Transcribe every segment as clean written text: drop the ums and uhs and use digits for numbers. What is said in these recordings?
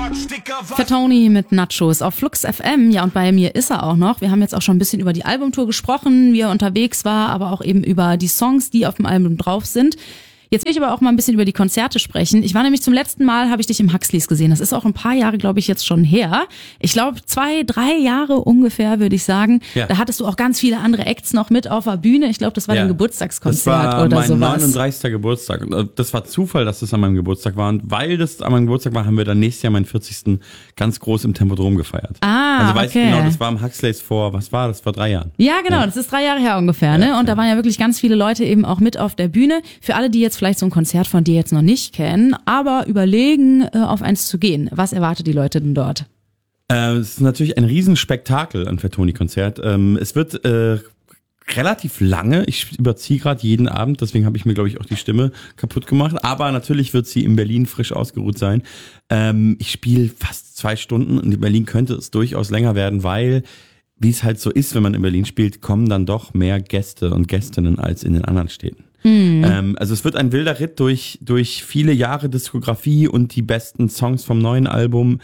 Fatoni mit Nachos auf Flux FM. Ja, und bei mir ist er auch noch. Wir haben jetzt auch schon ein bisschen über die Albumtour gesprochen, wie er unterwegs war, aber auch eben über die Songs, die auf dem Album drauf sind. Jetzt will ich aber auch mal ein bisschen über die Konzerte sprechen. Ich war nämlich zum letzten Mal, habe ich dich im Huxleys gesehen. Das ist auch ein paar Jahre, glaube ich, jetzt schon her. Ich glaube 2-3 Jahre ungefähr, würde ich sagen. Ja. Da hattest du auch ganz viele andere Acts noch mit auf der Bühne. Ich glaube, das war dein Geburtstagskonzert oder sowas. Das war mein 39. Geburtstag. Das war Zufall, dass das an meinem Geburtstag war. Und weil das an meinem Geburtstag war, haben wir dann nächstes Jahr meinen 40. ganz groß im Tempodrom gefeiert. Also weißt du genau, das war im Huxleys vor 3 Jahren. Ja, genau, das ist 3 Jahre her ungefähr. Ne? Und da waren ja wirklich ganz viele Leute eben auch mit auf der Bühne. Für alle, die jetzt vielleicht so ein Konzert von dir jetzt noch nicht kennen, aber überlegen, auf eins zu gehen. Was erwartet die Leute denn dort? Es ist natürlich ein Riesenspektakel, ein Fatoni-Konzert. Es wird relativ lange. Ich überziehe gerade jeden Abend, deswegen habe ich mir, glaube ich, auch die Stimme kaputt gemacht. Aber natürlich wird sie in Berlin frisch ausgeruht sein. Ich spiele fast 2 Stunden und in Berlin könnte es durchaus länger werden, weil, wie es halt so ist, wenn man in Berlin spielt, kommen dann doch mehr Gäste und Gästinnen als in den anderen Städten. Also es wird ein wilder Ritt durch viele Jahre Diskografie und die besten Songs vom neuen Album.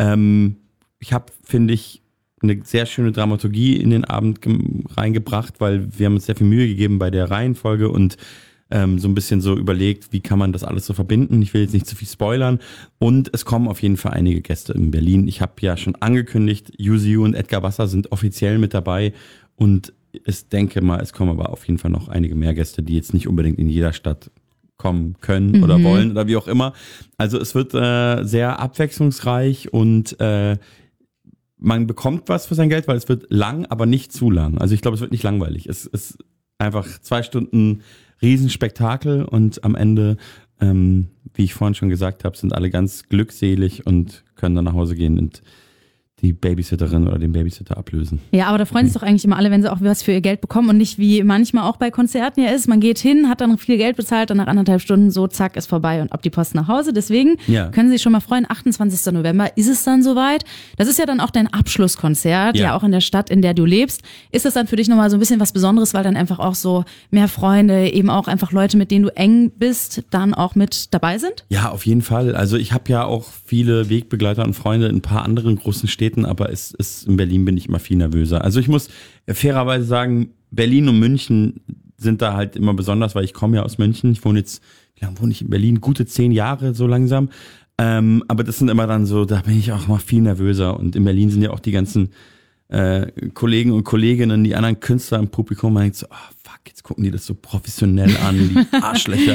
Ich habe, finde ich, eine sehr schöne Dramaturgie in den Abend reingebracht, weil wir haben uns sehr viel Mühe gegeben bei der Reihenfolge und so ein bisschen so überlegt, wie kann man das alles so verbinden. Ich will jetzt nicht zu viel spoilern. Und es kommen auf jeden Fall einige Gäste in Berlin. Ich habe ja schon angekündigt, UZU und Edgar Wasser sind offiziell mit dabei und ich denke mal, es kommen aber auf jeden Fall noch einige mehr Gäste, die jetzt nicht unbedingt in jeder Stadt kommen können oder wollen oder wie auch immer. Also es wird sehr abwechslungsreich und man bekommt was für sein Geld, weil es wird lang, aber nicht zu lang. Also ich glaube, es wird nicht langweilig. Es ist einfach 2 Stunden Riesenspektakel und am Ende, wie ich vorhin schon gesagt habe, sind alle ganz glückselig und können dann nach Hause gehen und die Babysitterin oder den Babysitter ablösen. Ja, aber da freuen sich doch eigentlich immer alle, wenn sie auch was für ihr Geld bekommen und nicht wie manchmal auch bei Konzerten ja ist. Man geht hin, hat dann viel Geld bezahlt, dann nach 1,5 Stunden so, zack, ist vorbei und ab die Post nach Hause. Deswegen können Sie sich schon mal freuen, 28. November ist es dann soweit. Das ist ja dann auch dein Abschlusskonzert, ja auch in der Stadt, in der du lebst. Ist das dann für dich nochmal so ein bisschen was Besonderes, weil dann einfach auch so mehr Freunde, eben auch einfach Leute, mit denen du eng bist, dann auch mit dabei sind? Ja, auf jeden Fall. Also ich habe ja auch viele Wegbegleiter und Freunde in ein paar anderen großen Städten, aber in Berlin bin ich immer viel nervöser. Also ich muss fairerweise sagen, Berlin und München sind da halt immer besonders, weil ich komme ja aus München. Ich wohne jetzt, wie lange wohne ich in Berlin? Gute 10 Jahre so langsam. Aber das sind immer dann so, da bin ich auch mal viel nervöser. Und in Berlin sind ja auch die ganzen Kollegen und Kolleginnen, die anderen Künstler im Publikum, man denkt so, oh fuck, jetzt gucken die das so professionell an, die Arschlöcher,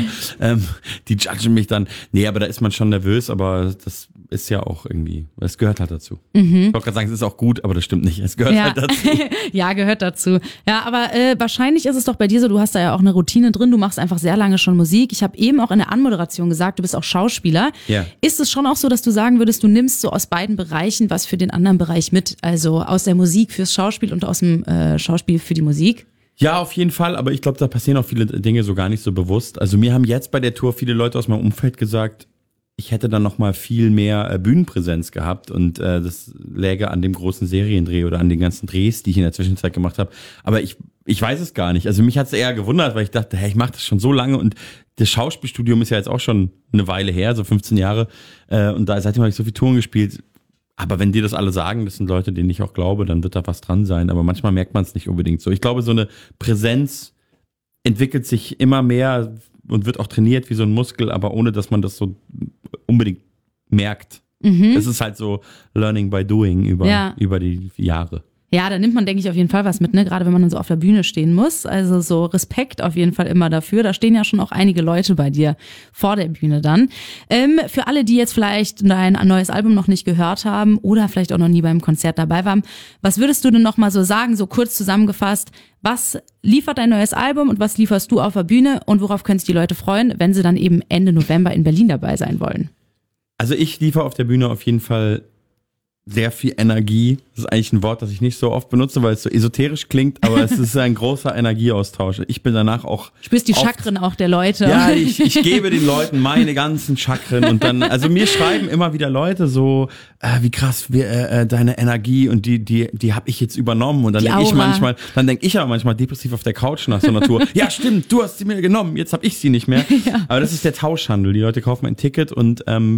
die judgen mich dann. Nee, aber da ist man schon nervös, aber das ist ja auch irgendwie, es gehört halt dazu. Ich wollte gerade sagen, es ist auch gut, aber das stimmt nicht, es gehört halt dazu. Ja, gehört dazu. Ja, aber wahrscheinlich ist es doch bei dir so, du hast da ja auch eine Routine drin, du machst einfach sehr lange schon Musik. Ich habe eben auch in der Anmoderation gesagt, du bist auch Schauspieler. Ja. Ist es schon auch so, dass du sagen würdest, du nimmst so aus beiden Bereichen was für den anderen Bereich mit? Also aus der Musik fürs Schauspiel und aus dem Schauspiel für die Musik? Ja, auf jeden Fall, aber ich glaube, da passieren auch viele Dinge so gar nicht so bewusst. Also mir haben jetzt bei der Tour viele Leute aus meinem Umfeld gesagt, ich hätte dann noch mal viel mehr Bühnenpräsenz gehabt und das läge an dem großen Seriendreh oder an den ganzen Drehs, die ich in der Zwischenzeit gemacht habe. Aber ich weiß es gar nicht. Also mich hat es eher gewundert, weil ich dachte, hey, ich mache das schon so lange und das Schauspielstudium ist ja jetzt auch schon eine Weile her, so 15 Jahre. Und seitdem habe ich so viel Touren gespielt. Aber wenn die das alle sagen, das sind Leute, denen ich auch glaube, dann wird da was dran sein. Aber manchmal merkt man es nicht unbedingt so. Ich glaube, so eine Präsenz entwickelt sich immer mehr und wird auch trainiert wie so ein Muskel, aber ohne, dass man das so unbedingt merkt. Es ist halt so Learning by Doing über die Jahre. Ja, da nimmt man, denke ich, auf jeden Fall was mit, ne? Gerade wenn man dann so auf der Bühne stehen muss. Also so Respekt auf jeden Fall immer dafür. Da stehen ja schon auch einige Leute bei dir vor der Bühne dann. Für alle, die jetzt vielleicht dein neues Album noch nicht gehört haben oder vielleicht auch noch nie beim Konzert dabei waren, was würdest du denn noch mal so sagen, so kurz zusammengefasst, was liefert dein neues Album und was lieferst du auf der Bühne und worauf können sich die Leute freuen, wenn sie dann eben Ende November in Berlin dabei sein wollen? Also ich liefere auf der Bühne auf jeden Fall sehr viel Energie. Das ist eigentlich ein Wort, das ich nicht so oft benutze, weil es so esoterisch klingt, aber es ist ein großer Energieaustausch. Ich bin danach auch... Spürst die Chakren auch der Leute. Ja, ich gebe den Leuten meine ganzen Chakren und dann, also mir schreiben immer wieder Leute so, wie krass, deine Energie und die habe ich jetzt übernommen und dann denke ich aber manchmal depressiv auf der Couch nach so einer Tour. Ja, stimmt, du hast sie mir genommen, jetzt habe ich sie nicht mehr. Ja. Aber das ist der Tauschhandel. Die Leute kaufen ein Ticket und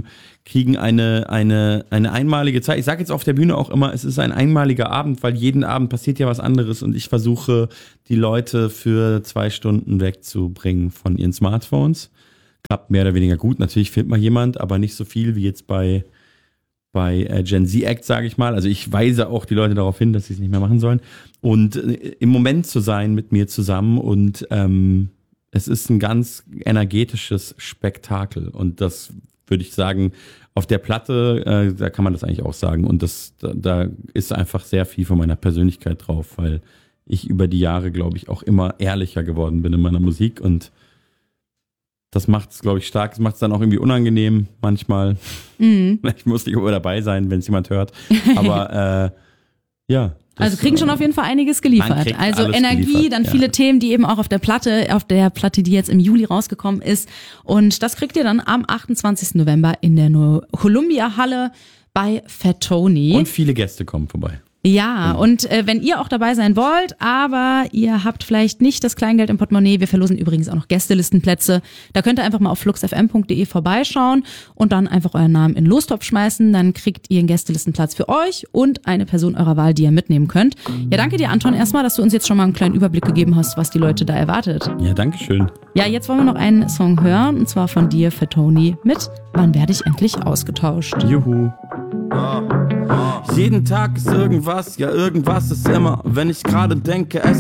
kriegen eine einmalige Zeit. Ich sage jetzt auf der Bühne auch immer, es ist ein einmaliger Abend, weil jeden Abend passiert ja was anderes und ich versuche, die Leute für 2 Stunden wegzubringen von ihren Smartphones. Klappt mehr oder weniger gut. Natürlich filmt mal jemand, aber nicht so viel wie jetzt bei Gen Z Act, sage ich mal. Also ich weise auch die Leute darauf hin, dass sie es nicht mehr machen sollen. Und im Moment zu sein mit mir zusammen und es ist ein ganz energetisches Spektakel. Und das würde ich sagen, auf der Platte, da kann man das eigentlich auch sagen. Und da ist einfach sehr viel von meiner Persönlichkeit drauf, weil ich über die Jahre, glaube ich, auch immer ehrlicher geworden bin in meiner Musik. Und das macht es, glaube ich, stark. Das macht es dann auch irgendwie unangenehm manchmal. Vielleicht muss ich aber dabei sein, wenn es jemand hört. Aber ja. Also kriegen schon auf jeden Fall einiges geliefert. Also Energie, geliefert, dann viele Themen, die eben auch auf der Platte, die jetzt im Juli rausgekommen ist. Und das kriegt ihr dann am 28. November in der Columbia Halle bei Fat Tony. Und viele Gäste kommen vorbei. Ja, und wenn ihr auch dabei sein wollt, aber ihr habt vielleicht nicht das Kleingeld im Portemonnaie, wir verlosen übrigens auch noch Gästelistenplätze, da könnt ihr einfach mal auf fluxfm.de vorbeischauen und dann einfach euren Namen in den Lostopf schmeißen, dann kriegt ihr einen Gästelistenplatz für euch und eine Person eurer Wahl, die ihr mitnehmen könnt. Ja, danke dir, Anton, erstmal, dass du uns jetzt schon mal einen kleinen Überblick gegeben hast, was die Leute da erwartet. Ja, danke schön. Ja, jetzt wollen wir noch einen Song hören, und zwar von dir, Fat Tony, mit Wann werde ich endlich ausgetauscht? Juhu. Jeden Tag ist irgendwas, ja irgendwas ist immer, wenn ich gerade denke, es